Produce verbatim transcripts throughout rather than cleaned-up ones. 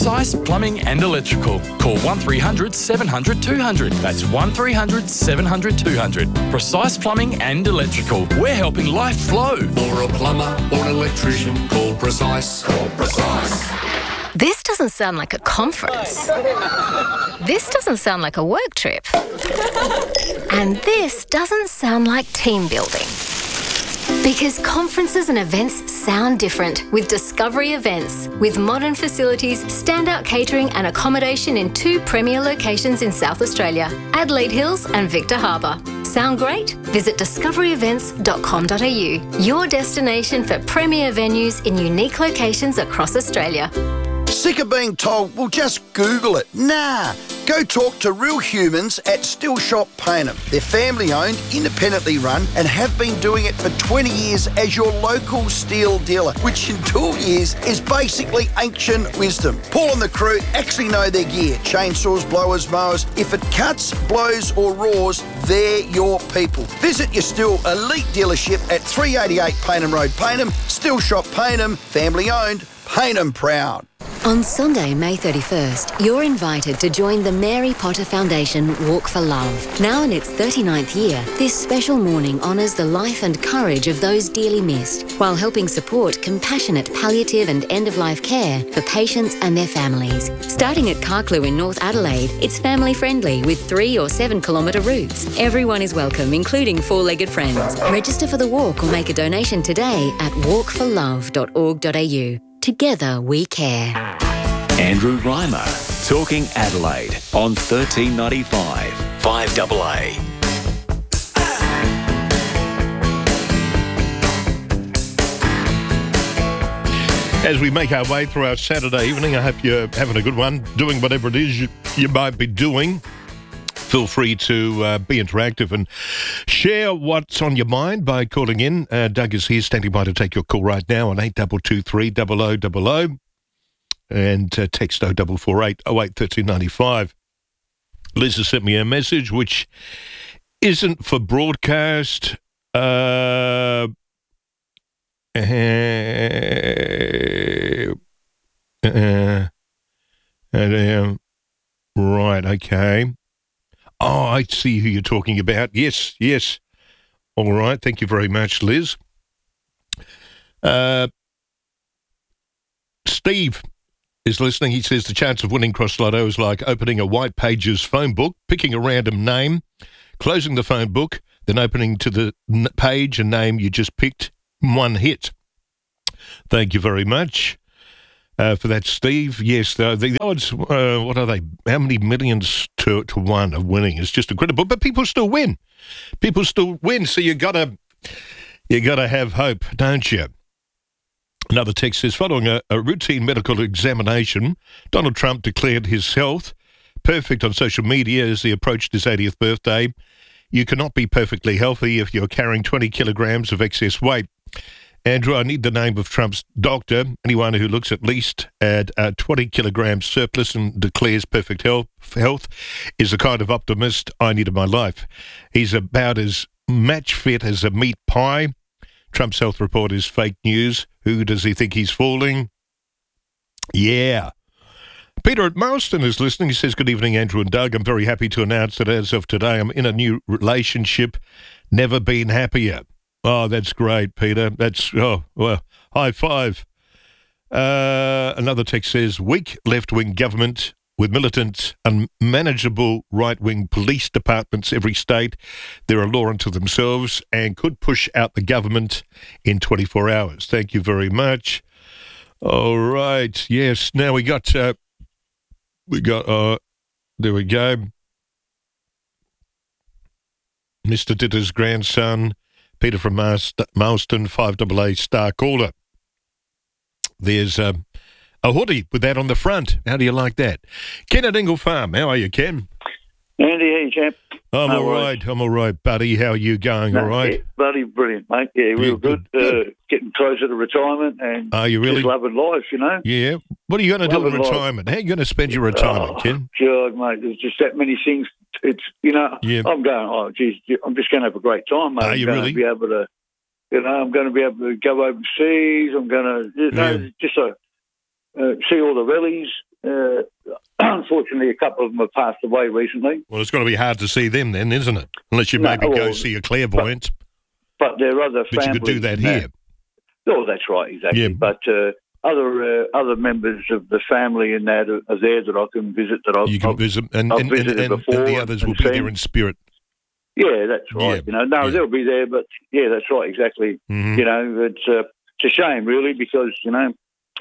Precise Plumbing and Electrical. Call one three hundred seven hundred two hundred. That's one three hundred seven hundred two hundred. Precise Plumbing and Electrical. We're helping life flow. For a plumber or an electrician, call Precise. Call Precise. This doesn't sound like a conference. This doesn't sound like a work trip. And this doesn't sound like team building. Because conferences and events sound different with Discovery Events. With modern facilities, standout catering and accommodation in two premier locations in South Australia, Adelaide Hills and Victor Harbour. Sound great? Visit discovery events dot com dot a u, your destination for premier venues in unique locations across Australia. Sick of being told, well, just Google it. Nah. Go talk to real humans at Still Shop Payneham. They're family-owned, independently run, and have been doing it for twenty years as your local steel dealer, which in two years is basically ancient wisdom. Paul and the crew actually know their gear. Chainsaws, blowers, mowers. If it cuts, blows or roars, they're your people. Visit your Still Elite dealership at three eighty-eight Payneham Road, Payneham. Still Shop Payneham, family-owned, Payneham proud. On Sunday, May thirty-first, you're invited to join the Mary Potter Foundation Walk for Love. Now in its thirty-ninth year, this special morning honours the life and courage of those dearly missed, while helping support compassionate palliative and end-of-life care for patients and their families. Starting at Carclew in North Adelaide, it's family-friendly with three or seven kilometre routes. Everyone is welcome, including four-legged friends. Register for the walk or make a donation today at walk for love dot org dot a u. Together we care. Andrew Reimer, Talking Adelaide on thirteen ninety-five, five A A. As we make our way through our Saturday evening, I hope you're having a good one, doing whatever it is you, you might be doing. Feel free to uh, be interactive and share what's on your mind by calling in. Uh, Doug is here, standing by to take your call right now on eight two two three, zero zero zero zero and uh, text oh four four eight, oh eight, one three nine five. Liz has sent me a message which isn't for broadcast. Uh, uh, uh, uh, right, okay. Oh, I see who you're talking about. Yes, yes. All right. Thank you very much, Liz. Uh, Steve is listening. He says the chance of winning Cross Lotto is like opening a White Pages phone book, picking a random name, closing the phone book, then opening to the n- page and name you just picked. One hit. Thank you very much. Uh, for that, Steve. Yes, the, the odds, uh, what are they? How many millions to, to one of winning? It's just incredible. But people still win. People still win. So you gotta, you gotta have hope, don't you? Another text says, following a, a routine medical examination, Donald Trump declared his health perfect on social media as he approached his eightieth birthday. You cannot be perfectly healthy if you're carrying twenty kilograms of excess weight. Andrew, I need the name of Trump's doctor. Anyone who looks at least at uh, twenty kilograms surplus and declares perfect health, health is the kind of optimist I need in my life. He's about as match fit as a meat pie. Trump's health report is fake news. Who does he think he's fooling? Yeah. Peter at Marston is listening. He says, good evening, Andrew and Doug. I'm very happy to announce that as of today, I'm in a new relationship. Never been happier. Oh, that's great, Peter. That's, oh, well, high five. Uh, another text says, weak left-wing government with militant, unmanageable right-wing police departments every state. They're a law unto themselves and could push out the government in twenty-four hours. Thank you very much. All right. Yes. Now we got, uh, we got, uh, there we go. Mister Ditter's grandson, Peter from Marston, five A A star caller. There's um, a hoodie with that on the front. How do you like that? Ken at Ingle Farm. How are you, Ken? Andy, how you, champ? I'm no all worries. right. I'm all right, buddy. How are you going? No, all right? Yeah, buddy, brilliant, mate. Yeah, we Yeah, were good. good, good. Uh, getting closer to retirement and Are you really? just loving life, you know? Yeah. What are you going to do in Loving life. retirement? How are you going to spend your retirement, Oh, Ken? God, mate, there's just that many things. It's, you know, Yeah. I'm going, oh, geez, I'm just going to have a great time, mate. Are I'm you going really? to be able to, you know, I'm going to be able to go overseas. I'm going to, you know, Yeah. just uh, uh, see all the rallies, uh, unfortunately, a couple of them have passed away recently. Well, it's got to be hard to see them then, isn't it? Unless you No, maybe go well, see a clairvoyant. But there are other But families. you could do that now- here. Oh, that's right, exactly. Yeah. But uh, other uh, other members of the family and that are, are there that I can visit. That I've, You can I've- visit, and, I've and, and, visited and, before and the and- others and will be seen. there in spirit. Yeah, that's right. Yeah, You know, no, yeah. they'll be there, but yeah, that's right, exactly. Mhm. You know, it's uh, it's a shame, really, because you know,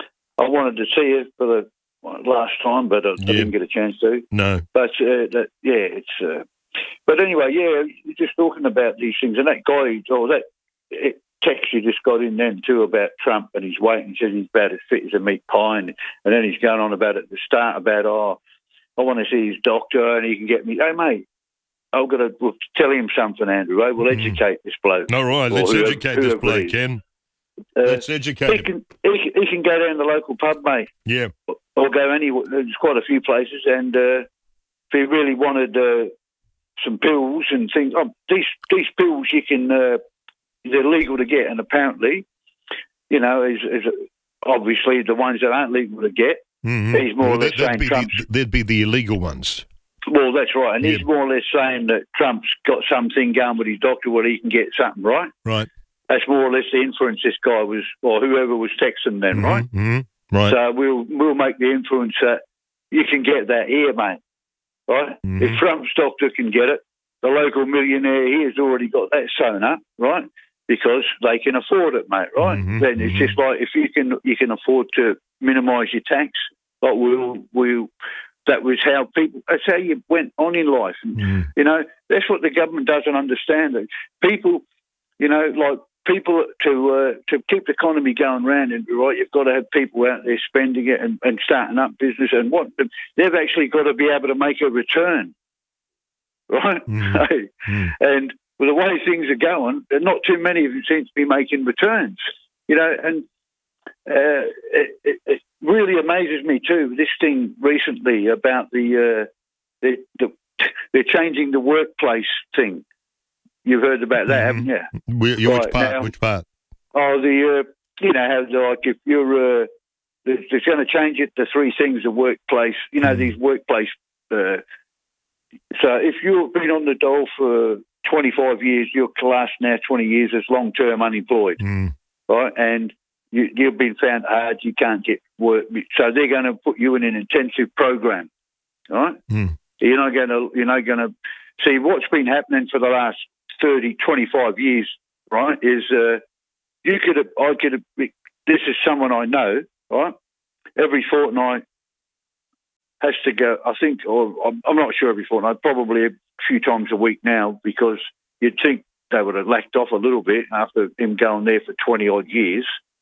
I wanted to see it for the well, last time, but I, Yeah. I didn't get a chance to. No. But uh, that, yeah, it's. Uh, but anyway, yeah, you're just talking about these things, and that guy, or that it, text you just got in then too about Trump and his weight, and he says he's about as fit as a meat pie, and, and then he's going on about it at the start about oh, I want to see his doctor, and he can get me. Hey, mate. I've got to we'll tell him something, Andrew. Right? We'll Mm. educate this bloke. No, right. Or Let's whoever- educate this whoever bloke, he is. Ken. Uh, Let's he educate him. can, he, can, he can go down to the local pub, mate, Yeah. or go anywhere. There's quite a few places, and uh, if he really wanted uh, some pills and things, oh, these these pills you can uh, they're legal to get, and apparently, you know, is, is obviously the ones that aren't legal to get. Mhm. He's more or Well, less that- that'd saying be Trump's. the, they'd be the illegal ones. Well, that's right, and he's Yeah. more or less saying that Trump's got something going with his doctor where he can get something, right? Right. That's more or less the inference this guy was, or whoever was texting then, right? Mhm. Right. So we'll we'll make the inference that you can get that here, mate, right? Mhm. If Trump's doctor can get it, the local millionaire here has already got that sewn up, right? Because they can afford it, mate, right? Mhm, Then it's mhm. just like if you can you can afford to minimise your tax, like we'll we'll. That was how people. That's how you went on in life, and Mm. you know that's what the government doesn't understand. That people, you know, like people to uh, to keep the economy going round, and right, you've got to have people out there spending it and, and starting up business, and what they've actually got to be able to make a return, right? Mm. Mm. And with the way things are going, there not too many of them seem to be making returns, you know, and. Uh, it, it, it really amazes me too. This thing recently about the, uh, the, the they're changing the workplace thing. You've heard about that, haven't you? Wh- Which Right, part? now- Which part? Oh, the uh, you know how like if you're uh, they're, they're going to change it to three things: a workplace. You know these workplace. Uh, so if you've been on the dole for twenty-five years, you're classed now twenty years as long-term unemployed, Mm. right? And you, you've been found hard, you can't get work. So they're going to put you in an intensive program, right? Mm. You're not going to, you're not going to see what's been happening for the last thirty, twenty-five years, right? Is uh, you could have, I could have, this is someone I know, right? Every fortnight has to go, I think, or I'm I'm not sure every fortnight, probably a few times a week now, because you'd think they would have lacked off a little bit after him going there for twenty odd years.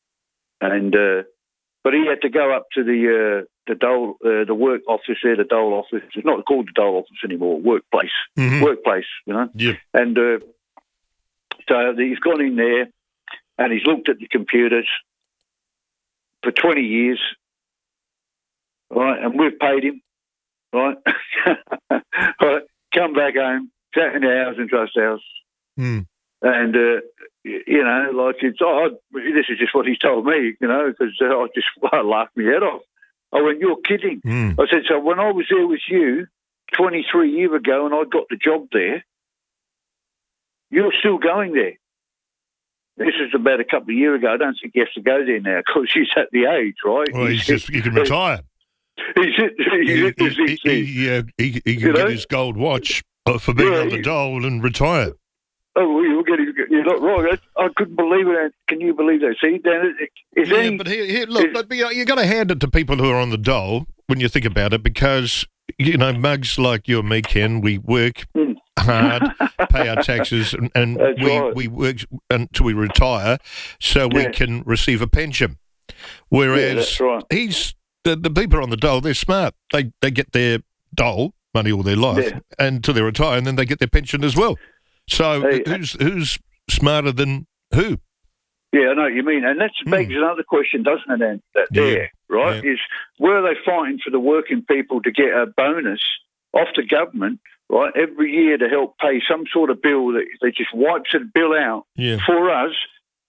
And uh, but he had to go up to the uh, the Dole uh, the work office there, the Dole office. It's not called the Dole office anymore. Workplace, Mhm. workplace, you know. Yep. And uh, so he's gone in there and he's looked at the computers for twenty years, right? And we've paid him, right? Right. Come back home, sat in the housing trust house, Mm. and. Uh, You know, like it's, oh, this is just what he told me, you know, because uh, I just I laughed my head off. I went, you're kidding. Mm. I said, so when I was there with you twenty-three years ago and I got the job there, you're still going there. This is about a couple of years ago. I don't think he has to go there now because he's at the age, right? Well, he's just, he can retire. He's hit, he's He, hit the he, sixties. he, he, uh, he, he You can know? get his gold watch uh, for being Yeah, on the he- dole and retire. Oh, well, you're getting, you're not wrong. I, I couldn't believe it. Can you believe that? See, Dan, if Yeah, any, but here, here look, if- look, you, you got to hand it to people who are on the dole when you think about it, because you know mugs like you and me, Ken, we work Mm. hard, pay our taxes, and, and That's we right. we work until we retire, so we Yeah. can receive a pension. Whereas Yeah, that's right. he's the, the people on the dole, they're smart. They they get their dole money all their life Yeah. until they retire, and then they get their pension as well. So Hey, who's who's smarter than who? Yeah, I know what you mean. And that begs another question, doesn't it, Ann? That Hmm. Yeah. there, right, Yeah. is were they fighting for the working people to get a bonus off the government, right, every year to help pay some sort of bill that they just wipes a bill out Yeah. for us,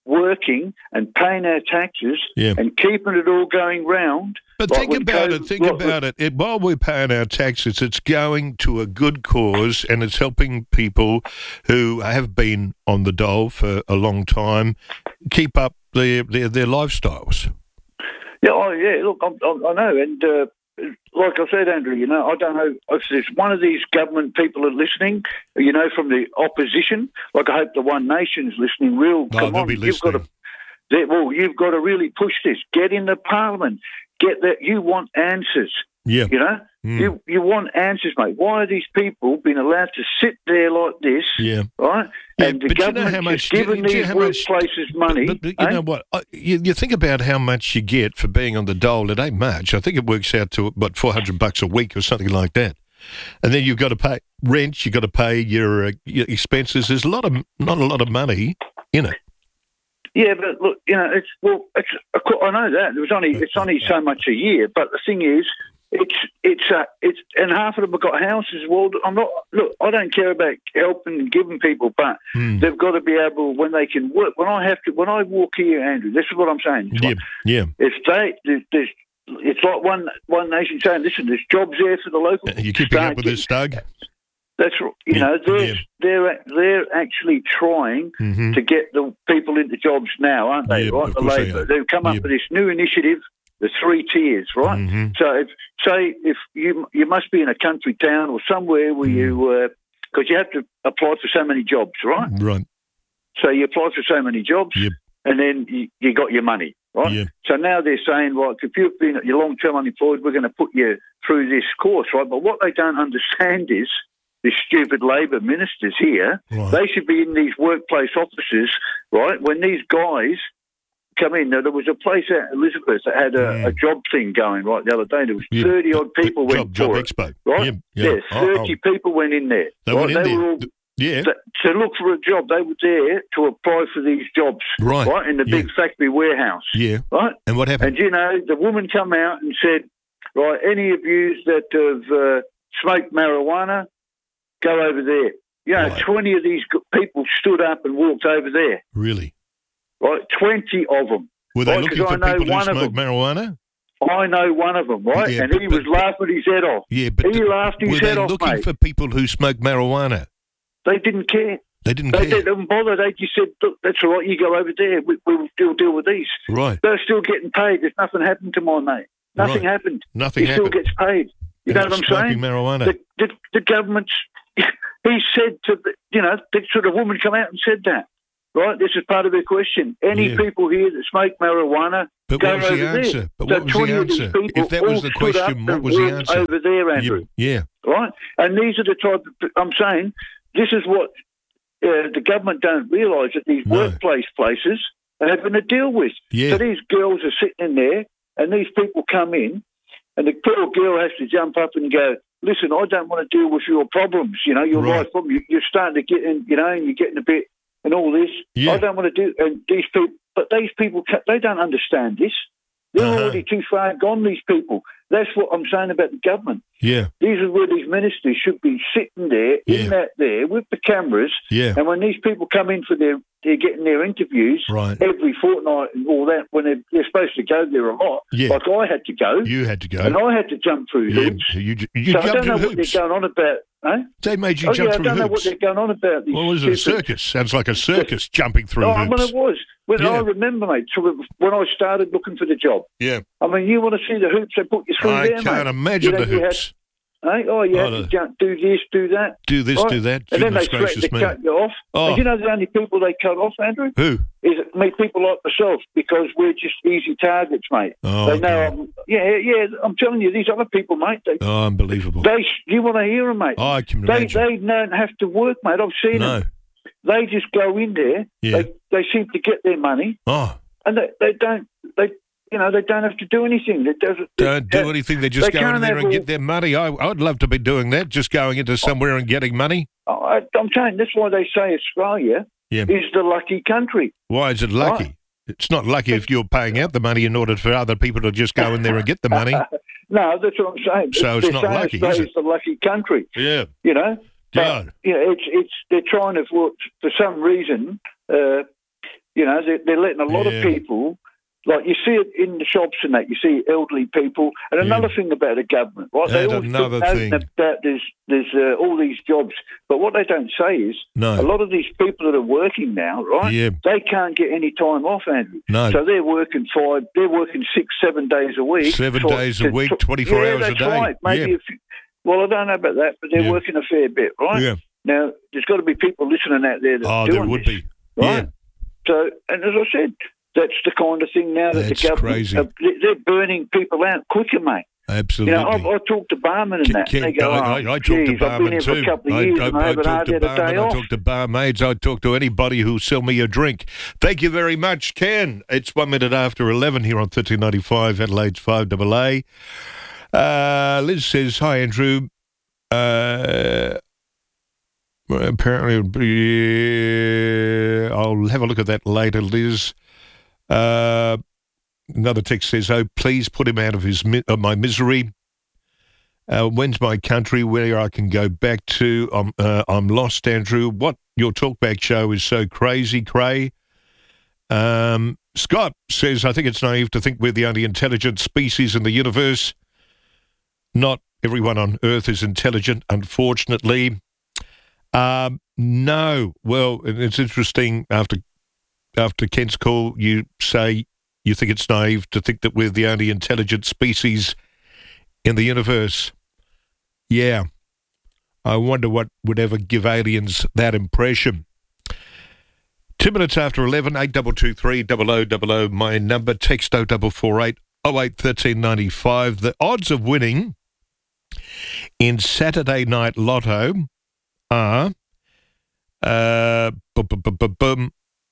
working and paying our taxes Yeah. and keeping it all going round. But like think when about COVID it. Think like about it. it. While we're paying our taxes, it's going to a good cause, and it's helping people who have been on the dole for a long time keep up their their, their lifestyles. Yeah, oh, yeah. Look, I, I, I know, and uh, like I said, Andrew, you know, I don't know if there's one of these government people are listening, you know, from the opposition. Like I hope the One Nation's listening. Real, Oh, come they'll on, be you've got to. listening. They, well, you've got to really push this. Get in the Parliament. Get that. You want answers. Yeah. You know, Mm. you you want answers, mate. Why are these people being allowed to sit there like this? Yeah. Right. Yeah, and the but you know government how much- just giving do you these know how much- workplaces money. But, but you eh? know what? I- You, you think about how much you get for being on the dole. It ain't much. I think it works out to about four hundred bucks a week or something like that. And then you've got to pay rent. You've got to pay your, uh, your expenses. There's a lot of not a lot of money in it. Yeah, but look, you know, it's well, it's, of course, I know that it was only it's only so much a year. But the thing is, it's it's uh, it's and half of them have got houses. Well, I'm not. Look, I don't care about helping and giving people, but Mm. they've got to be able when they can work. When I have to, when I walk here, Andrew, this is what I'm saying. It's Yeah, like, yeah. if they there's, there's it's like one one nation saying, listen, there's jobs there for the local. You keeping Start up with getting- this, Doug? That's right. You Yeah, know, they're yeah. they're they're actually trying Mhm. to get the people into jobs now, aren't they? Yeah, right, of the course they Labor. are. They've come up Yeah. with this new initiative, the three tiers, right? Mhm. So, if, say if you you must be in a country town or somewhere where Mm. you because you have to apply for so many jobs, right? Right. So you apply for so many jobs, Yep. and then you, you got your money, right? Yeah. So now they're saying, well, if you've been you're long term unemployed, we're going to put you through this course, right? But what they don't understand is the stupid Labor ministers here, Right. they should be in these workplace offices, right? When these guys come in, now, there was a place out in Elizabeth that had a, Mm. a job thing going right the other day. There was Yeah. thirty odd people Job, went job for it, expo. right? Yeah. Yeah, yeah. Oh, oh. thirty people went in there. They right? went in they there. were all Yeah. to, to look for a job. They were there to apply for these jobs, Right. right, in the Yeah. big factory warehouse, Yeah. right? And what happened? And you know, the woman come out and said, right, any of you that have uh, smoked marijuana, go over there. You know, Right. twenty of these g- people stood up and walked over there, Really? right? twenty of them. Were they Right, looking 'cause for I know people who one of smoke them. marijuana? I know one of them, right? Yeah, and but- he was but- laughing his head off. Yeah, but He laughed his were head they off, looking mate. for people who smoke marijuana? They didn't care. They didn't They care. didn't bother. They just said, look, that's all right, you go over there. We, we'll still deal with these. Right. They're still getting paid. There's nothing happened to my mate. Nothing Right. happened. Nothing he happened. still gets paid. You And know they're what I'm smoking saying? marijuana. The, the, the government's, he said to the, you know, the sort of woman come out and said that, right? This is part of their question. Any Yeah. people here that smoke marijuana, But go what was over the answer? there. But So what was the twenty of these answer? people If that was all the stood up question, what and was the worked answer? over there, Andrew? Yeah. Right? And these are the type of, I'm saying, this is what uh, the government don't realise that these No. workplace places are having to deal with. Yeah. So these girls are sitting in there and these people come in and the poor girl has to jump up and go, listen, I don't want to deal with your problems, you know, your Right. life problem. You, you're starting to get in, you know, and you're getting a bit and all this. Yeah. I don't want to do, and these people, but these people, ca- they don't understand this. They're Uh-huh. already too far gone, these people. That's what I'm saying about the government. Yeah. These are where these ministers should be sitting there Yeah. in that there with the cameras. Yeah. And when these people come in for their, they're getting their interviews Right. every fortnight and all that, when they're, they're supposed to go there a lot. Yeah. Like I had to go, You had to go. and I had to jump through Yeah. hoops. You, you So I jumped don't know through what hoops. they're going on about. Eh? They made you Oh jump yeah, I through don't know what hoops. they're going on about. These What was it? A stupid- circus? Sounds like a circus jumping through Oh, I hoops. mean, it was. When Yeah. I remember, mate, so when I started looking for the job. Yeah. I mean, you want to see the hoops they put you through I there, can't mate. imagine You know, the you had- hoops. Eh? Oh, you Oh, had the- to jump, do this, do that. Do this, Right? do that. And then they Goodness threatened to gracious me. cut you off. Oh. And you know the only people they cut off, Andrew, Who? is me, people like myself, because we're just easy targets, mate. Oh, they know, God. I'm, yeah, yeah. I'm telling you, these other people, mate. They, Oh, unbelievable. they you want to hear them, mate? I can they imagine. they don't have to work, mate. I've seen No. them. They just go in there. Yeah. They they seem to get their money, Oh, and they, they don't. They you know they don't have to do anything. They doesn't don't they, do anything. They just they go in can't there have and all- get their money. I, I'd love to be doing that, just going into somewhere and getting money. I, I'm saying that's why they say Australia Yeah. is the lucky country. Why is it lucky? Right. It's not lucky if you're paying out the money in order for other people to just go in there and get the money. No, that's what I'm saying. So it's They're not saying lucky, is Australia's it? the lucky country. Yeah. You know. God. But, you know, it's it's they're trying to for, for some reason. Uh, You know, they're, they're letting a lot Yeah. of people, like you see it in the shops and that, you see elderly people. And another thing about the government, right? They And always another talk thing. about there's, there's uh, all these jobs. But what they don't say is No. a lot of these people that are working now, right, Yeah. they can't get any time off, Andrew. No. So they're working five, they're working six, seven days a week. Seven for- days a to- week, to- twenty-four yeah, hours a that's day. Right. Maybe Yeah. if you, well, I don't know about that, but they're Yeah. working a fair bit, right? Yeah. Now, there's got to be people listening out there that Oh, doing there would this, be. right? Yeah. So, and as I said, that's the kind of thing now that That's the government, crazy. uh, they- they're burning people out quicker, mate. Absolutely. You know, I, I talked to barmen and Ken- that. Ken- and they go, I, oh, I, I talk to geez, I've been barmen here for too. a couple of I, years I, and I I haven't talk hardly to had a barmen, day I off. talk to barmaids, I talk to anybody who'll sell me a drink. Thank you very much, Ken. It's one minute after eleven here on thirteen ninety-five, Adelaide's five A A. Uh, Liz says, hi, Andrew. Uh, well, apparently, yeah, I'll have a look at that later, Liz. Uh, another text says, oh, please put him out of his mi- uh, my misery. Uh, when's my country where I can go back to? I'm, uh, I'm lost, Andrew. What? Your talkback show is so crazy, Cray. Um, Scott says, I think it's naive to think we're the only intelligent species in the universe. Not everyone on Earth is intelligent, unfortunately. Um, no. Well, it's interesting, after after Kent's call, you say you think it's naive to think that we're the only intelligent species in the universe. Yeah. I wonder what would ever give aliens that impression. Two minutes after eleven, eight two two three, double oh double oh, my number. Text oh four four eight, oh eight, one three nine five. The odds of winning in Saturday Night Lotto are, uh, bum, bum, bum, bum, bum.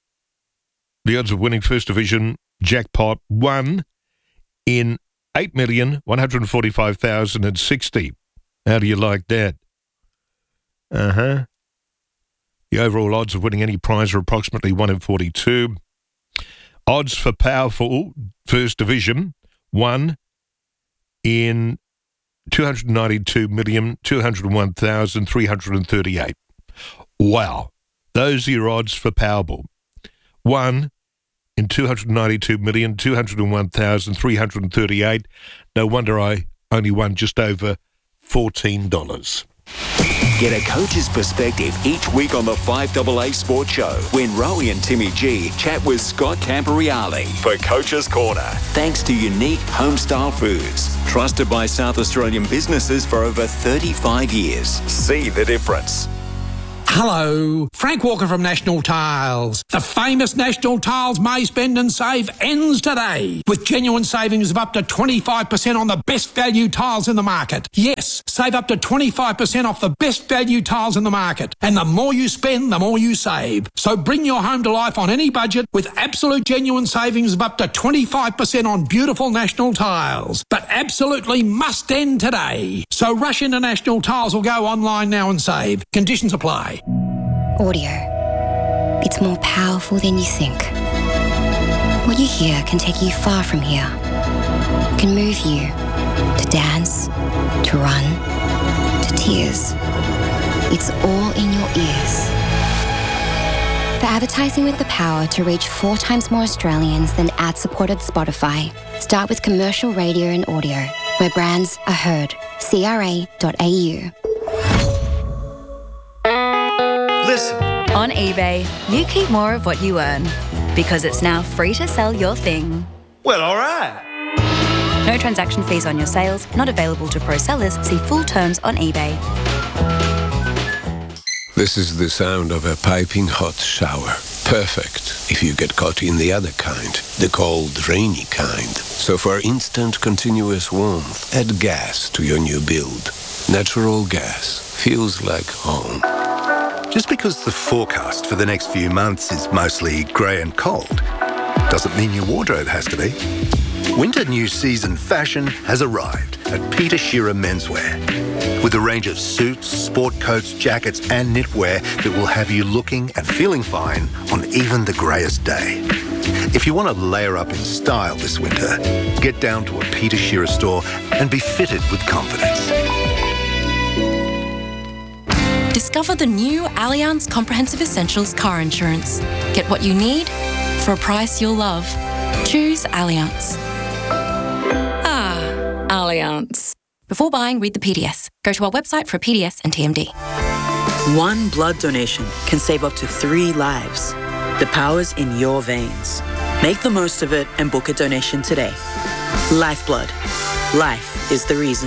The odds of winning First Division jackpot, one in eight million, one hundred forty-five thousand sixty. How do you like that? Uh-huh. The overall odds of winning any prize are approximately one in forty-two. Odds for powerful First Division, one in two hundred ninety-two million, two hundred one thousand, three hundred thirty-eight. Wow. Those are your odds for Powerball. One in two hundred ninety-two million, two hundred one thousand, three hundred thirty-eight. No wonder I only won just over fourteen dollars. Get a coach's perspective each week on the five A A Sports Show when Rowie and Timmy G chat with Scott Camporeale for Coach's Corner. Thanks to Unique Homestyle Foods, trusted by South Australian businesses for over thirty-five years. See the difference. Hello, Frank Walker from National Tiles. The famous National Tiles May Spend and Save ends today with genuine savings of up to twenty-five percent on the best value tiles in the market. Yes, save up to twenty-five percent off the best value tiles in the market. And the more you spend, the more you save. So bring your home to life on any budget with absolute genuine savings of up to twenty-five percent on beautiful National Tiles. But absolutely must end today. So rush into National Tiles or go online now and save. Conditions apply. Audio. It's more powerful than you think. What you hear can take you far from here. Can move you to dance, to run, to tears. It's all in your ears. For advertising with the power to reach four times more Australians than ad-supported Spotify, start with commercial radio and audio, where brands are heard. C R A dot A U. Listen. On eBay, you keep more of what you earn because it's now free to sell your thing. Well, all right. No transaction fees on your sales, not available to pro sellers. See full terms on eBay. This is the sound of a piping hot shower. Perfect if you get caught in the other kind, the cold, rainy kind. So for instant, continuous warmth, add gas to your new build. Natural gas feels like home. Just because the forecast for the next few months is mostly grey and cold, doesn't mean your wardrobe has to be. Winter new season fashion has arrived at Peter Shearer Menswear. With a range of suits, sport coats, jackets and knitwear that will have you looking and feeling fine on even the greyest day. If you want to layer up in style this winter, get down to a Peter Shearer store and be fitted with confidence. Discover the new Allianz Comprehensive Essentials car insurance. Get what you need for a price you'll love. Choose Allianz. Ah, Allianz. Before buying, read the P D S. Go to our website for a P D S and T M D. One blood donation can save up to three lives. The power's in your veins. Make the most of it and book a donation today. Lifeblood. Life is the reason.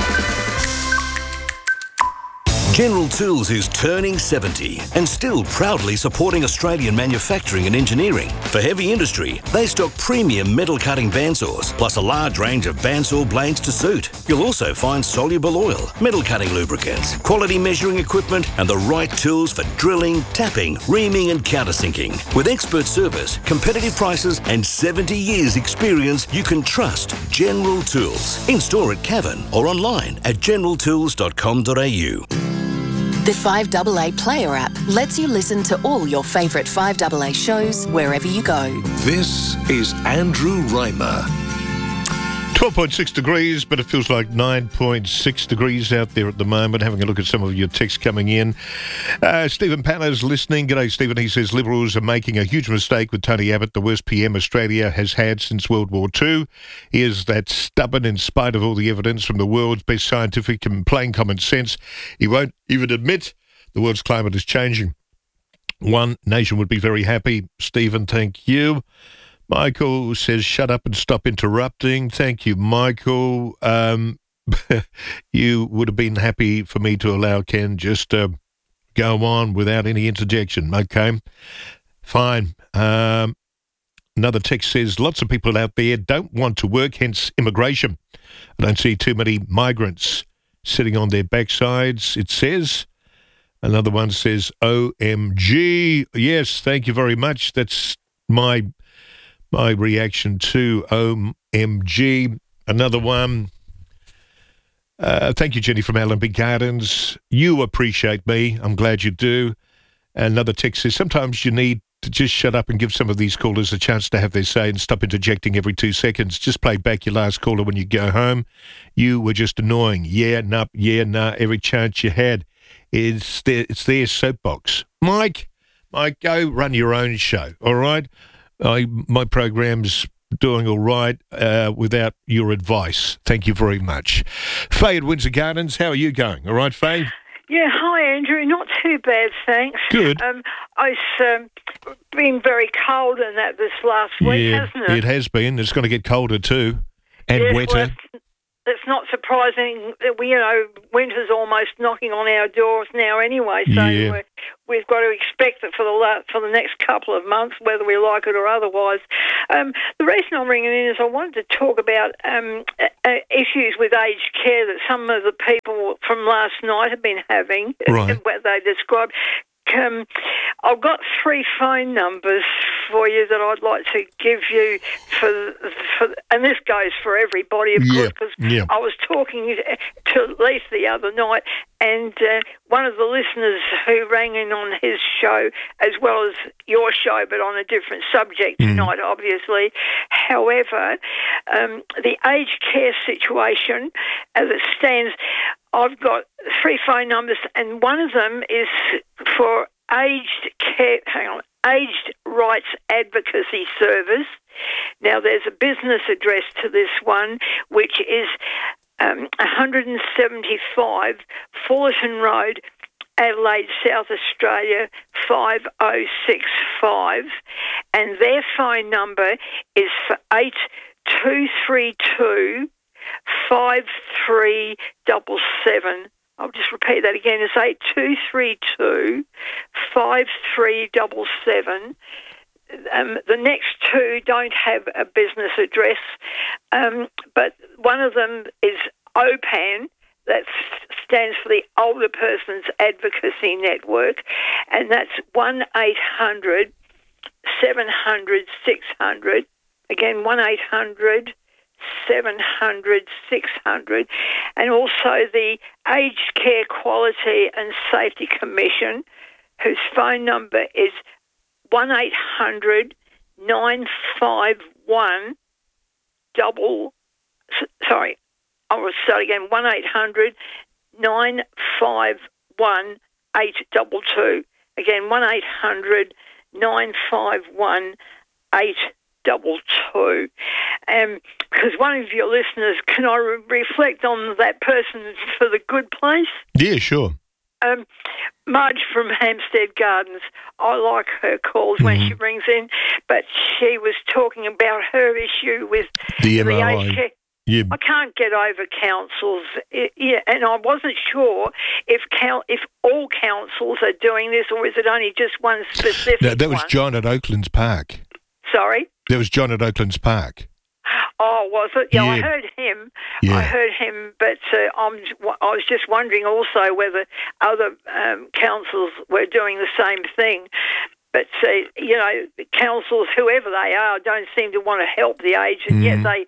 General Tools is turning seventy and still proudly supporting Australian manufacturing and engineering. For heavy industry, they stock premium metal cutting bandsaws, plus a large range of bandsaw blades to suit. You'll also find soluble oil, metal cutting lubricants, quality measuring equipment, and the right tools for drilling, tapping, reaming, and countersinking. With expert service, competitive prices, and seventy years experience, you can trust General Tools. In store at Cavan or online at general tools dot com dot a u. The five A A Player app lets you listen to all your favourite five A A shows wherever you go. This is Andrew Reimer. twelve point six degrees, but it feels like nine point six degrees out there at the moment. Having a look at some of your texts coming in. Uh, Stephen Panner's listening. G'day, Stephen. He says Liberals are making a huge mistake with Tony Abbott, the worst P M Australia has had since World War Two. He is that stubborn in spite of all the evidence from the world's best scientific and plain common sense. He won't even admit the world's climate is changing. One nation would be very happy. Stephen, thank you. Michael says, shut up and stop interrupting. Thank you, Michael. Um, you would have been happy for me to allow Ken just uh, go on without any interjection. Okay, fine. Um, another text says, lots of people out there don't want to work, hence immigration. I don't see too many migrants sitting on their backsides, it says. Another one says, O M G. Yes, thank you very much. That's my... My reaction to O M G. Another one. Uh, thank you, Jenny from Allenby Gardens. You appreciate me. I'm glad you do. Another text says, sometimes you need to just shut up and give some of these callers a chance to have their say and stop interjecting every two seconds. Just play back your last caller when you go home. You were just annoying. Yeah, nah, yeah, nah, every chance you had. It's their, it's their soapbox. Mike, Mike, go run your own show, all right? I, my program's doing all right uh, without your advice. Thank you very much. Faye at Windsor Gardens, how are you going? All right, Faye? Yeah, hi, Andrew. Not too bad, thanks. Good. Um, it's um, been very cold and that this last week, yeah, hasn't it? It has been. It's going to get colder too, and yes, wetter. Well, it's, it's not surprising that we, you know, winter's almost knocking on our doors now anyway, so Yeah. we're, we've got to expect it for the la- for the next couple of months, whether we like it or otherwise. Um, the reason I'm ringing in is I wanted to talk about um, uh, issues with aged care that some of the people from last night have been having, Right. and what they described. Um, I've got three phone numbers for you that I'd like to give you for, for and this goes for everybody, of Yeah, course, because yeah. I was talking to Leith the other night, and uh, one of the listeners who rang in on his show, as well as your show, but on a different subject Mm. tonight, obviously. However, um, the aged care situation, as it stands, I've got three phone numbers, and one of them is for aged care. Hang on, Aged Rights Advocacy Service. Now, there's a business address to this one, which is um, one seventy-five Fullerton Road, Adelaide, South Australia, five oh six five, and their phone number is for eight two three two. Five three double seven. I'll just repeat that again. It's eight two three two five three double seven. Um, the next two don't have a business address, um, but one of them is O P A N. That stands for the Older Persons Advocacy Network, and that's one eight hundred seven hundred six hundred. Again, one eight hundred seven hundred six hundred, and also the Aged Care Quality and Safety Commission, whose phone number is one eight hundred nine five one double. Sorry, I will start again. One eight hundred nine five one eight double two. Again, one eight hundred nine five one eight double two. Um, because one of your listeners, can I re- reflect on that person for the good place? Yeah, sure. Um, Marge from Hampstead Gardens, I like her calls mm-hmm. when she rings in, but she was talking about her issue with the M R I. aged care. Yeah. I can't get over councils, yeah, and I wasn't sure if count, if all councils are doing this, or is it only just one specific No, that was one? John at Oaklands Park. Sorry? That was John at Oaklands Park. Oh, was it? Yeah, yeah. I heard him. Yeah. I heard him, but uh, I'm, I was just wondering also whether other um, councils were doing the same thing. But, uh, you know, councils, whoever they are, don't seem to want to help the aged, and Mm-hmm. yet they...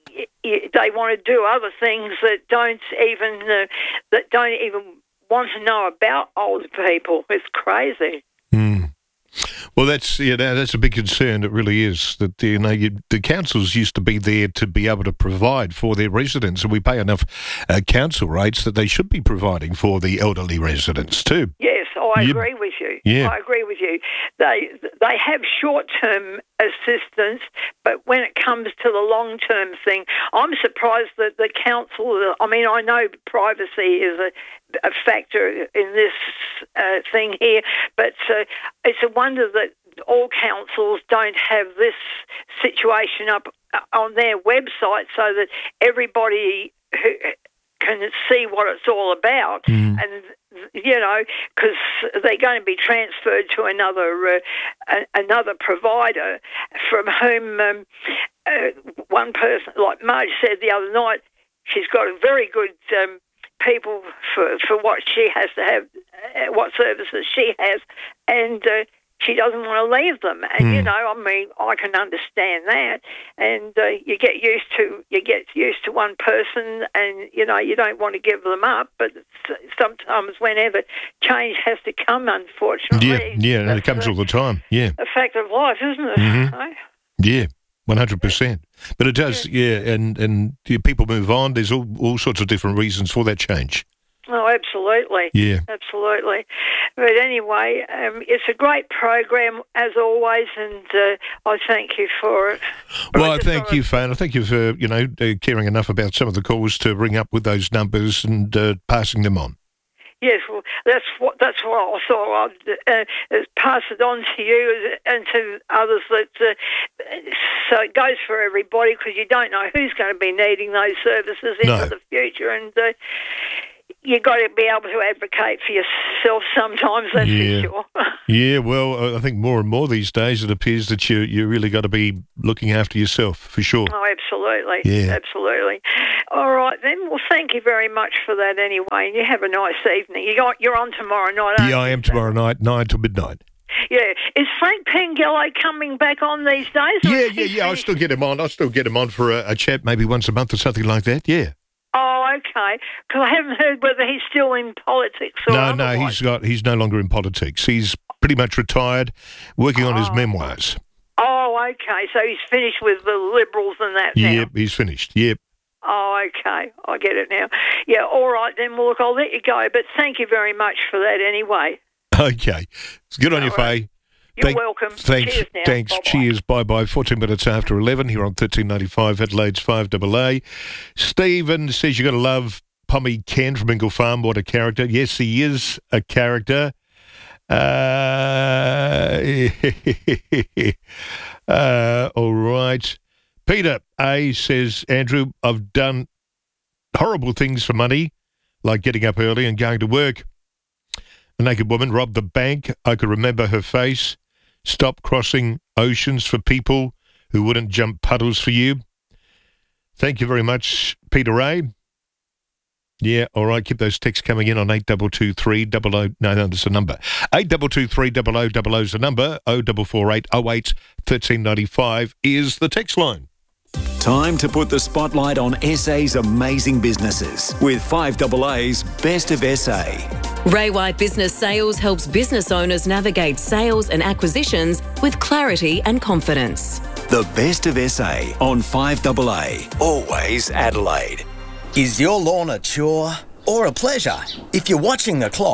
they want to do other things that don't even uh, that don't even want to know about old people. It's crazy. Mm. Well, that's yeah, that's a big concern. It really is. That you know, you, the councils used to be there to be able to provide for their residents, and we pay enough uh, council rates that they should be providing for the elderly residents too. Yes, I You- agree with you. Yeah. I agree with you. They they have short-term assistance, but when it comes to the long-term thing, I'm surprised that the council, I mean, I know privacy is a, a factor in this uh, thing here, but uh, it's a wonder that all councils don't have this situation up on their website so that everybody who can see what it's all about. Mm. And, you know, because they're going to be transferred to another uh, a, another provider from whom um, uh, one person, like Marge said the other night, she's got a very good um, people for, for what she has to have, uh, what services she has, and uh, she doesn't want to leave them. And, mm. you know, I mean, I can understand that. And uh, you get used to you get used to one person and, you know, you don't want to give them up. But sometimes whenever change has to come, unfortunately. Yeah, yeah, and it comes a, all the time, yeah. A fact of life, isn't it? Mm-hmm. Right? Yeah. One hundred percent, but it does, yeah, and and yeah, people move on. There's all all sorts of different reasons for that change. Oh, absolutely. Yeah. Absolutely. But anyway, um, it's a great program, as always, and uh, I thank you for it. Well, I thank you, Fane. I thank you for, you know, uh, caring enough about some of the calls to ring up with those numbers and uh, passing them on. Yes, well, that's what that's what I thought I'd uh, pass it on to you and to others. That uh, so it goes for everybody, because you don't know who's going to be needing those services into No. the future, and uh, you got to be able to advocate for yourself sometimes. That's Yeah. for sure. Yeah, well, I think more and more these days it appears that you you really got to be looking after yourself, for sure. Oh, absolutely. Yeah. Absolutely. All right, then. Well, thank you very much for that anyway. And you have a nice evening. You got, you're on tomorrow night, aren't Yeah, I am tomorrow night, nine to midnight. you? Yeah. Is Frank Pengello coming back on these days? or Yeah, is yeah, he yeah. I'll still get him on. I'll still get him on for a, a chat maybe once a month or something like that, yeah. Oh, okay. Because I haven't heard whether he's still in politics or No, no, otherwise. he's got he's no longer in politics. He's pretty much retired, working on his memoirs. Oh, okay. So he's finished with the Liberals and that now. Yep, he's finished. Yep. Oh, okay. I get it now. Yeah, all right then. Well, look, I'll let you go, but thank you very much for that anyway. Okay. It's good on you, Faye. You're welcome. Thanks. Cheers now. Thanks. Bye-bye. Cheers. Bye bye. fourteen minutes after eleven here on thirteen ninety-five Adelaide's five A A. Stephen says you've got to love Pommy Ken from Ingle Farm. What a character. Yes, he is a character. Uh, uh, all right. Peter A says, Andrew, I've done horrible things for money, like getting up early and going to work. A naked woman robbed the bank. I could remember her face. Stop crossing oceans for people who wouldn't jump puddles for you. Thank you very much, Peter A. Yeah, all right, keep those texts coming in on eight two two three double oh. No, no, that's the number. eight two two three double oh double oh is the number. oh four four eight oh eight one three nine five is the text line. Time to put the spotlight on S A's amazing businesses with five A A's Best of S A. Ray White Business Sales helps business owners navigate sales and acquisitions with clarity and confidence. The Best of S A on five A A. Always Adelaide. Is your lawn a chore or a pleasure? If you're watching the clock,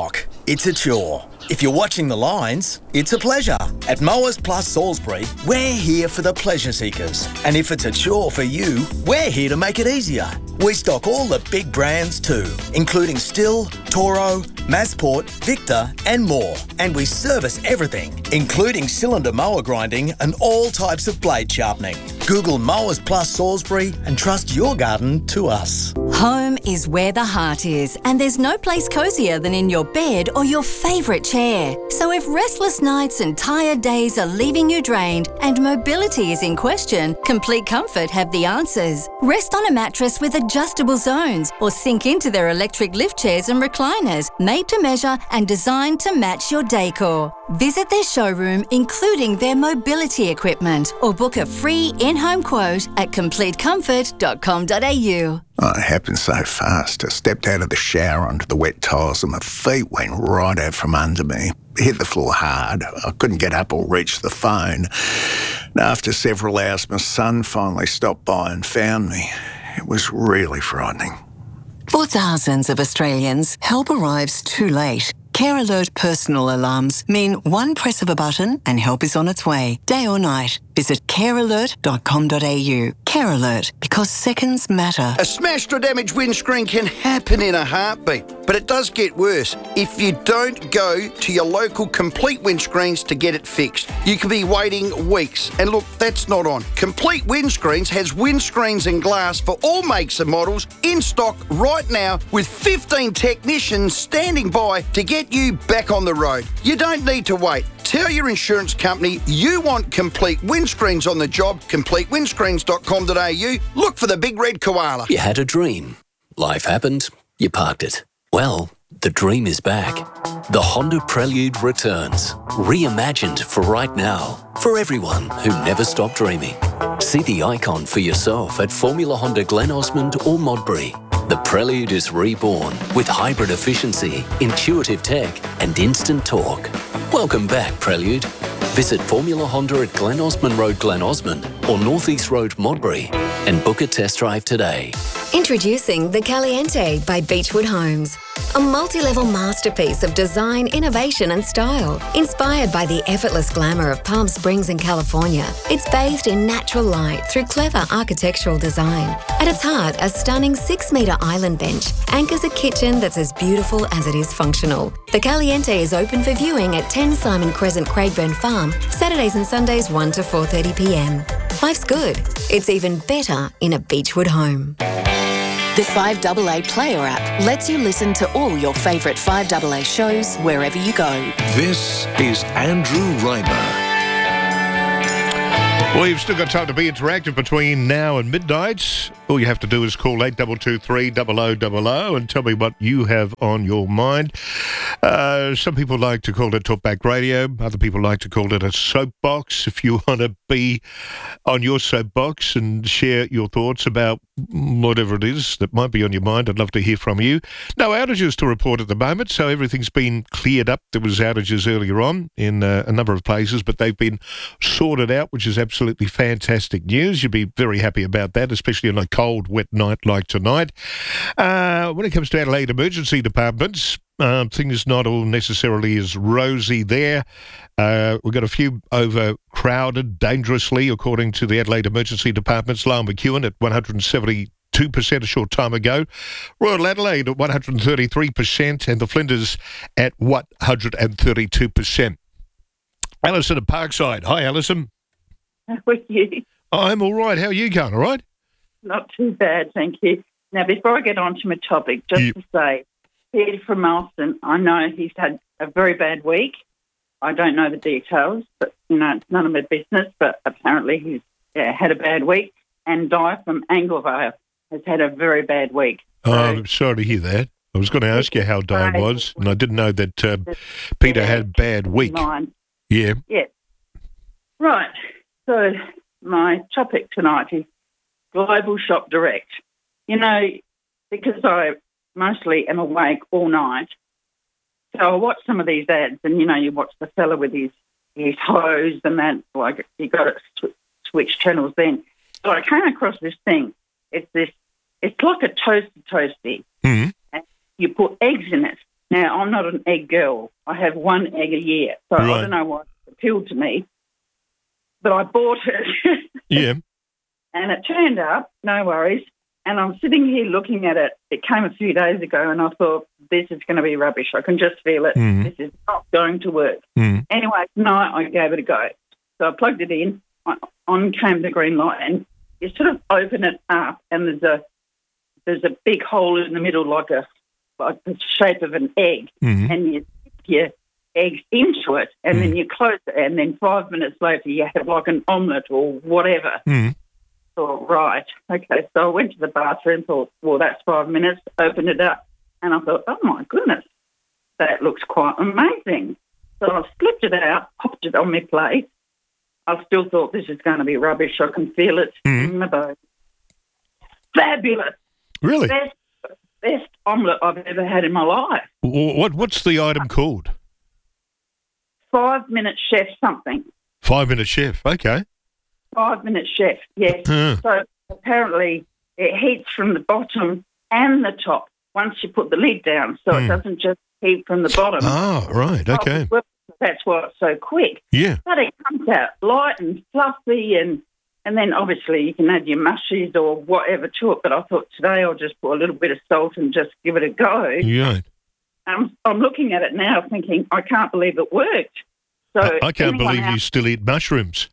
it's a chore. If you're watching the lines, it's a pleasure. At Mowers Plus Salisbury, we're here for the pleasure seekers. And if it's a chore for you, we're here to make it easier. We stock all the big brands too, including Stihl, Toro, Masport, Victor and more. And we service everything, including cylinder mower grinding and all types of blade sharpening. Google Mowers Plus Salisbury and trust your garden to us. Home is where the heart is, and there's no place cosier than in your bed or your favourite chair. So if restless nights and tired days are leaving you drained and mobility is in question, Complete Comfort have the answers. Rest on a mattress with adjustable zones or sink into their electric lift chairs and recliners, made to measure and designed to match your decor. Visit their showroom, including their mobility equipment, or book a free in-home quote at complete comfort dot com dot a u. Oh, it happened so fast. I stepped out of the shower onto the wet tiles and my feet went right out from under me. Hit the floor hard. I couldn't get up or reach the phone. And after several hours, my son finally stopped by and found me. It was really frightening. For thousands of Australians, help arrives too late. Care Alert personal alarms mean one press of a button and help is on its way, day or night. Visit care alert dot com dot a u. Care Alert, because seconds matter. A smashed or damaged windscreen can happen in a heartbeat, but it does get worse if you don't go to your local Complete Windscreens to get it fixed. You could be waiting weeks, and look, that's not on. Complete Windscreens has windscreens and glass for all makes and models in stock right now, with fifteen technicians standing by to get you back on the road. You don't need to wait. Tell your insurance company you want Complete Windscreens on the job. complete windscreens dot com dot a u. Look for the big red koala. You had a dream. Life happened. You parked it. Well, the dream is back. The Honda Prelude returns. Reimagined for right now. For everyone who never stopped dreaming. See the icon for yourself at Formula Honda Glen Osmond or Modbury. The Prelude is reborn with hybrid efficiency, intuitive tech and instant torque. Welcome back, Prelude. Visit Formula Honda at Glen Osmond Road, Glen Osmond or North East Road, Modbury and book a test drive today. Introducing the Caliente by Beechwood Homes. A multi-level masterpiece of design, innovation and style. Inspired by the effortless glamour of Palm Springs in California, it's bathed in natural light through clever architectural design. At its heart, a stunning six-metre island bench anchors a kitchen that's as beautiful as it is functional. The Caliente is open for viewing at ten Simon Crescent, Craigburn Farm, Saturdays and Sundays one to four thirty p m. Life's good. It's even better in a Beechwood home. The five A A Player app lets you listen to all your favourite five A A shows wherever you go. This is Andrew Reimer. Well, you've still got time to be interactive between now and midnight. All you have to do is call eight two two three, zero zero zero zero and tell me what you have on your mind. Uh, some people like to call it Talkback Radio. Other people like to call it a soapbox. If you want to be on your soapbox and share your thoughts about whatever it is that might be on your mind, I'd love to hear from you. No outages to report at the moment, so everything's been cleared up. There was outages earlier on in uh, a number of places, but they've been sorted out, which is absolutely fantastic news. You'd be very happy about that, especially on a cold, wet night like tonight. Uh, when it comes to Adelaide emergency departments, uh, things not all necessarily as rosy there. Uh, we've got a few overcrowded dangerously, according to the Adelaide emergency departments. Lyell McEwen at one hundred seventy-two percent a short time ago. Royal Adelaide at one hundred thirty-three percent and the Flinders at one hundred thirty-two percent. Alison at Parkside. Hi, Alison. How are you? I'm all right. How are you going? All right? Not too bad, thank you. Now, before I get on to my topic, just you... to say, Peter from Alston, I know he's had a very bad week. I don't know the details, but, you know, it's none of my business, but apparently he's yeah, had a bad week. And Di from Anglevale has had a very bad week. So, oh, I'm sorry to hear that. I was going to ask you how Di was, and I didn't know that um, Peter yeah, had a bad week. Mine. Yeah. Yeah. Right. So my topic tonight is Global Shop Direct. You know, because I mostly am awake all night, so I watch some of these ads, and, you know, you watch the fella with his, his hose and that, like, you got to sw- switch channels then. So I came across this thing. It's this, it's like a toaster toasty. Mm-hmm. And you put eggs in it. Now, I'm not an egg girl. I have one egg a year, so Right. I don't know why it appealed to me. But I bought it. Yeah. And it turned up, no worries. And I'm sitting here looking at it. It came a few days ago, and I thought, this is going to be rubbish. I can just feel it. Mm. This is not going to work. Mm. Anyway, tonight I gave it a go. So I plugged it in. On came the green light, and you sort of open it up, and there's a there's a big hole in the middle, like a like the shape of an egg, Mhm. and you stick your eggs into it, and then you close it, and then five minutes later you have like an omelette or whatever. Mm. Thought, right, okay. So I went to the bathroom, thought, well, that's five minutes, opened it up, and I thought, oh, my goodness, that looks quite amazing. So I slipped it out, popped it on my plate. I still thought this is going to be rubbish. I can feel it in my bones. Fabulous. Really? Best, best omelette I've ever had in my life. Wh- What What's the item called? Five minute chef something. Five Minute Chef. Okay. Five minute chef, yes. Huh. So apparently it heats from the bottom and the top once you put the lid down, so it doesn't just heat from the bottom. Ah, right. Okay. Well, that's why it's so quick. Yeah. But it comes out light and fluffy, and and then obviously you can add your mushies or whatever to it. But I thought today I'll just put a little bit of salt and just give it a go. Yeah. I'm, I'm looking at it now thinking, I can't believe it worked. So I, I can't anyone believe you out- still eat mushrooms.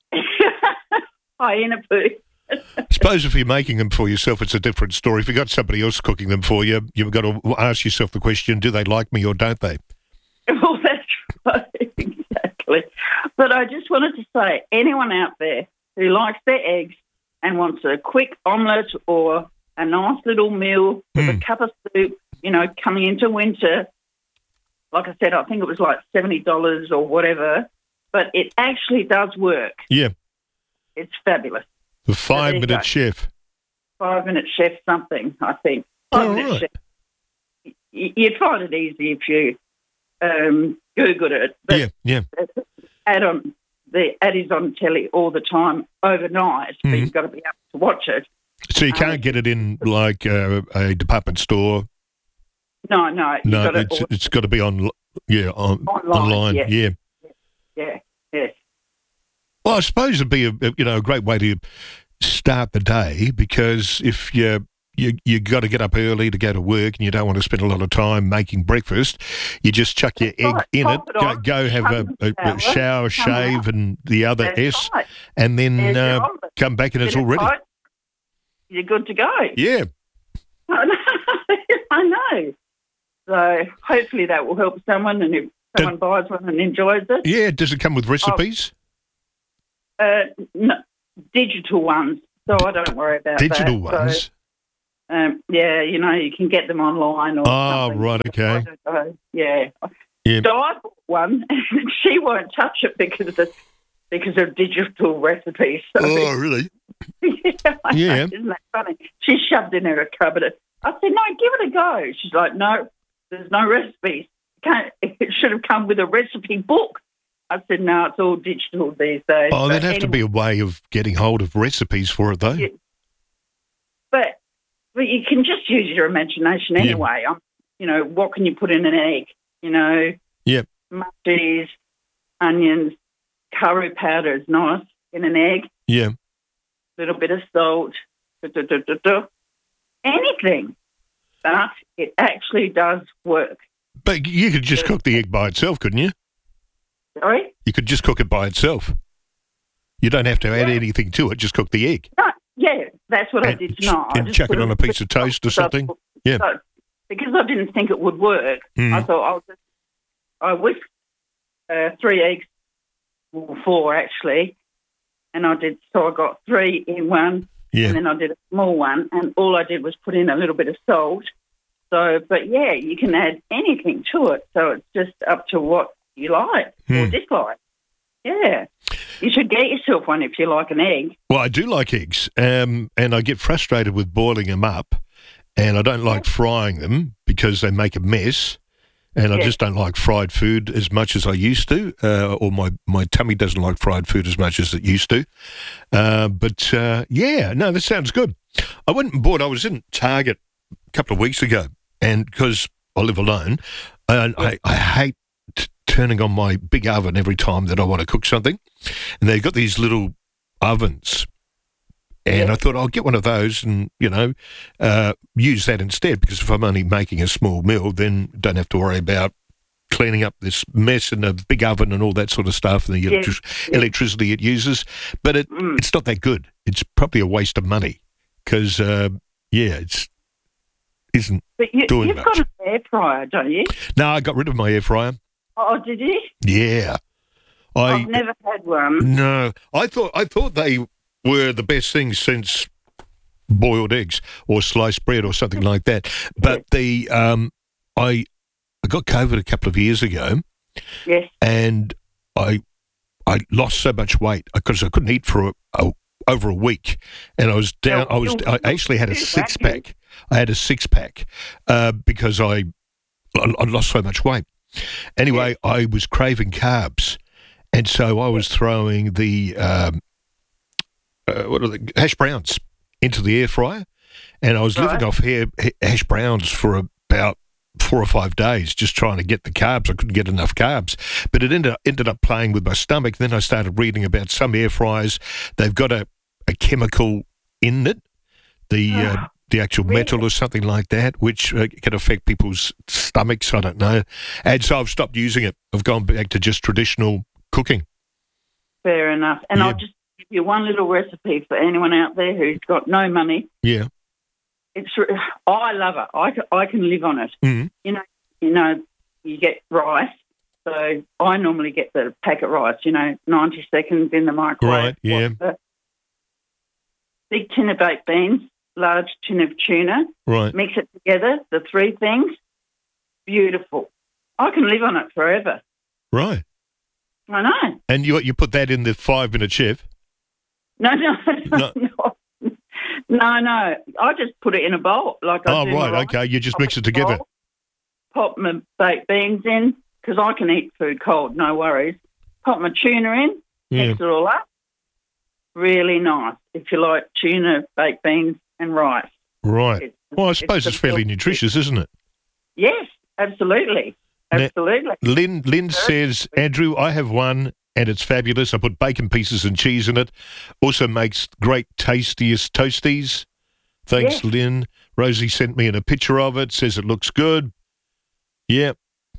hyena poo. Suppose if you're making them for yourself, it's a different story. If you've got somebody else cooking them for you, you've got to ask yourself the question, do they like me or don't they? Well, that's right, exactly. But I just wanted to say, anyone out there who likes their eggs and wants a quick omelette or a nice little meal with a cup of soup, you know, coming into winter, like I said, I think it was like seventy dollars or whatever, but it actually does work. Yeah. It's fabulous. The So there you five-minute go. chef. Five-minute chef something, I think. Five-minute right. chef. Y- You'd find it easy if you um, Googled it. But Yeah, yeah. ad on the ad is on telly all the time overnight, but Mhm. you've got to be able to watch it. So you can't Um, get it in like uh, a department store. No, no, you've No, got it's it all, it's got to be on. Yeah, on, Online, online. yeah. Yeah. yeah, yes. Well, I suppose it'd be a a- you know a great way to start the day, because if you you you got to get up early to go to work and you don't want to spend a lot of time making breakfast, you just chuck your egg right. in Pop it, it go, on, go have a, come a, a shower, shower, come shave, out. and the other That's S, right. and then There's your uh, omelette. come back and it's Bit all of ready. toast, you're good to go. Yeah. I know. I know. So hopefully that will help someone, and if someone buys one and enjoys it. Yeah. Does it come with recipes? Uh, no, digital ones, so I don't worry about Digital that. ones. So, um, yeah, you know, you can get them online or Oh, something. right. Okay. I don't know. Yeah. Yeah. Di bought one, and she won't touch it because of because of digital recipes. So, Oh, really? yeah, I know, Yeah. isn't that funny? She shoved in her cupboard. I said, no, give it a go. She's like, no, there's no recipes. Can't, it should have come with a recipe book. I said, no, it's all digital these days. Oh, But there'd have to anyway, be a way of getting hold of recipes for it, though. Yeah. But but you can just use your imagination Yeah. anyway. Um, you know, what can you put in an egg? You know, Yep. mushies, onions, curry powder is nice in an egg. Yeah. Little bit of salt, duh, duh, duh, duh, duh. Anything. But it actually does work. But you could just cook the egg by itself, couldn't you? Sorry? You could just cook it by itself. You don't have to add Yeah. anything to it. Just cook the egg. No, yeah, that's what I And did ch- tonight. I and just chuck put it on a piece of toast or something. Yeah. So, because I didn't think it would work, Mm. I thought I'll just, I whisked uh, three eggs, well, four actually, and I did, so I got three in one, Yeah. and then I did a small one, and all I did was put in a little bit of salt. So, but yeah, you can add anything to it, so it's just up to what you like or Hmm. dislike. Yeah. You should get yourself one if you like an egg. Well, I do like eggs, um, and I get frustrated with boiling them up, and I don't like frying them because they make a mess, and I Yeah. just don't like fried food as much as I used to, uh, or my, my tummy doesn't like fried food as much as it used to. Uh, but, uh, yeah, no, that sounds good. I went and bought, I was in Target a couple of weeks ago, and because I live alone, and I, I hate t- turning on my big oven every time that I want to cook something. And they've got these little ovens. And yeah. I thought I'll get one of those and, you know, uh, use that instead, because if I'm only making a small meal, then don't have to worry about cleaning up this mess in a big oven and all that sort of stuff and the Yeah. electric- Yeah. electricity it uses. But it, Mm. it's not that good. It's probably a waste of money because, uh, yeah, it's isn't But you, doing you've much. got an air fryer, don't you? No, I got rid of my air fryer. Oh, did you? Yeah. I, I've never had one. No, I thought I thought they were the best thing since boiled eggs or sliced bread or something like that. But the um, I I got COVID a couple of years ago, Yes. and I I lost so much weight because I couldn't eat for a, a, over a week, and I was down. I was I actually had a six pack. I had a six pack uh, because I I I lost so much weight. Anyway, I was craving carbs, and so I was throwing the um, uh, what are the hash browns into the air fryer, and I was living Right. off hair, hash browns for about four or five days, just trying to get the carbs. I couldn't get enough carbs, but it ended ended up playing with my stomach. Then I started reading about some air fryers. They've got a, a chemical in it, the uh, the actual metal or something like that, which uh, can affect people's stomachs. I don't know, and so I've stopped using it. I've gone back to just traditional cooking. Fair enough. And Yeah. I'll just give you one little recipe for anyone out there who's got no money. Yeah. It's re- I love it. I, ca- I can live on it. Mm. You know, you know, you get rice. So I normally get the packet rice. You know, ninety seconds in the microwave. Right, yeah. Whatever. Big tin of baked beans, large tin of tuna. Right. Mix it together. The three things. Beautiful. I can live on it forever. Right. I know. And you you put that in the five minute chef. No, no, no, No. no. No, no. I just put it in a bowl. Like I Oh, do my right. rice. Okay. You just Pop mix it in a together. bowl, Pop my baked beans in, because I can eat food cold, no worries. Pop my tuna in, Yeah. mix it all up. Really nice if you like tuna, baked beans and rice. Right. It's- Well, I it's suppose the it's fairly best. nutritious, isn't it? Yes, absolutely. Now, Absolutely. Lynn, Lynn says, Andrew, I have one and it's fabulous. I put bacon pieces and cheese in it. Also makes great tastiest toasties. Thanks, Yes. Lynn. Rosie sent me in a picture of it, says it looks good. Yeah.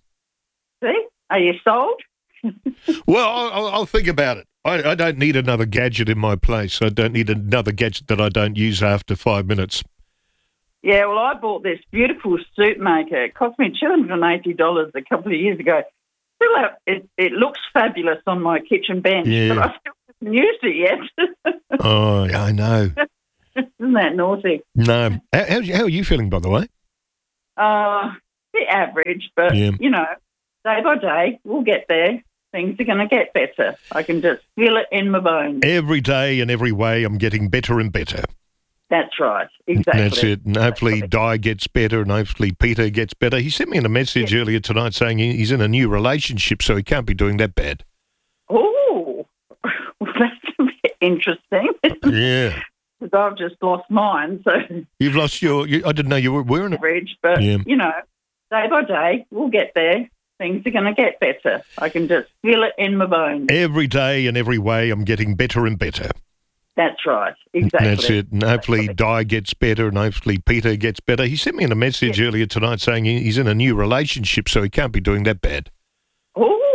See? Are you sold? Well, I'll, I'll- I'll think about it. I, I don't need another gadget in my place. I don't need another gadget that I don't use after five minutes. Yeah, well, I bought this beautiful soup maker. It cost me two hundred eighty dollars a couple of years ago. Still, have, it, it looks fabulous on my kitchen bench, Yeah. but I still haven't used it yet. Oh, yeah, I know. Isn't that naughty? No. How, how, how are you feeling, by the way? Uh, bit average, but, Yeah. you know, day by day, we'll get there. Things are going to get better. I can just feel it in my bones. Every day and every way, I'm getting better and better. That's right. Exactly. That's it. And hopefully Di gets better and hopefully Peter gets better. He sent me in a message earlier tonight saying he- he's in a new relationship, so he can't be doing that bad. Oh, well, that's a bit interesting. Yeah. Because I've just lost mine, so You've lost your... You, I didn't know you were wearing it. average. But, Yeah. you know, day by day, we'll get there. Things are going to get better. I can just feel it in my bones. Every day and every way, I'm getting better and better. That's right. Exactly. That's it. And hopefully Di gets better and hopefully Peter gets better. He sent me in a message earlier tonight saying he- he's in a new relationship, so he can't be doing that bad. Oh,